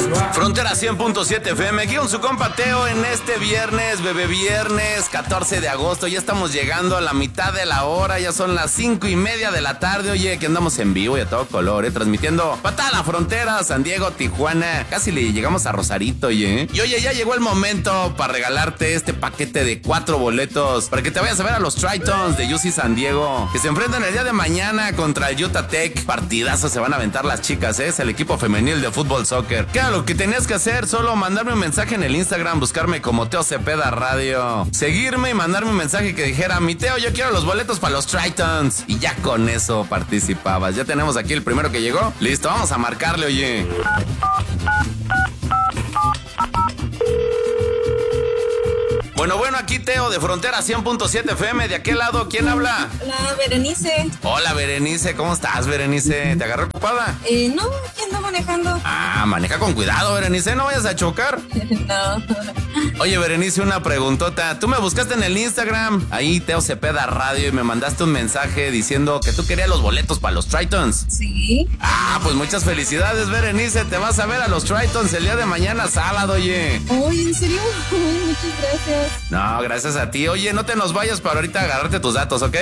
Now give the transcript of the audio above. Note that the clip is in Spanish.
Frontera 100.7 FM, aquí con su compa Teo en este viernes, bebé viernes, 14 de agosto. Ya estamos llegando a la mitad de la hora, ya son las 5:30 de la tarde. Oye, que andamos en vivo y a todo color, transmitiendo para toda la frontera, San Diego, Tijuana. Casi le llegamos a Rosarito, oye. Y oye, ya llegó el momento para regalarte este paquete de 4 boletos para que te vayas a ver a los Tritons de UC San Diego, que se enfrentan el día de mañana contra el Utah Tech. Partidazo se van a aventar las chicas, es el equipo femenil de fútbol soccer. ¿Qué era lo que tenías que hacer? Solo mandarme un mensaje en el Instagram, buscarme como Teo Cepeda Radio, seguirme y mandarme un mensaje que dijera: mi Teo, yo quiero los boletos para los Tritons. Y ya con eso participabas. Ya tenemos aquí el primero que llegó. Listo, vamos a marcarle, oye. Bueno, aquí Teo de Frontera 100.7 FM. ¿De aquel lado quién habla? Hola, Berenice. Hola, Berenice. ¿Cómo estás, Berenice? ¿Te agarré ocupada? No, aquí ando manejando. Maneja con cuidado, Berenice. No vayas a chocar. No. Oye, Berenice, una preguntota. Tú me buscaste en el Instagram, ahí Teo Cepeda Radio, y me mandaste un mensaje diciendo que tú querías los boletos para los Tritons. Sí. Pues muchas felicidades, Berenice. Te vas a ver a los Tritons el día de mañana, sábado, oye. Oye, ¿en serio? Muchas gracias. No, gracias a ti. Oye, no te nos vayas para ahorita agarrarte tus datos, ¿ok?